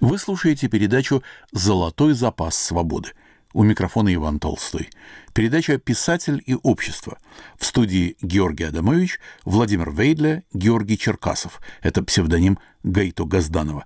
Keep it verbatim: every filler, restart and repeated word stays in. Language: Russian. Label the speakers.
Speaker 1: Вы слушаете передачу «Золотой запас свободы». У микрофона Иван Толстой. Передача «Писатель и общество». В студии Георгий Адамович, Владимир Вейдля, Георгий Черкасов. Это псевдоним Гаито Газданова.